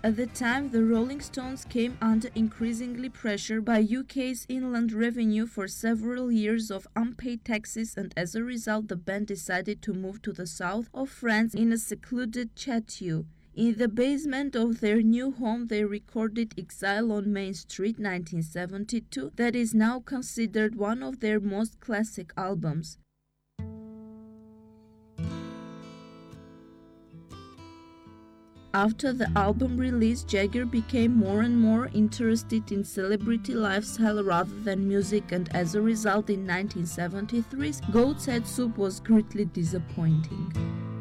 At the time, the Rolling Stones came under increasingly pressure by UK's inland revenue for several years of unpaid taxes, and as a result the band decided to move to the south of France in a secluded chateau. In the basement of their new home, they recorded Exile on Main Street 1972, that is now considered one of their most classic albums. After the album release, Jagger became more and more interested in celebrity lifestyle rather than music, and as a result in 1973's Goat's Head Soup was greatly disappointing.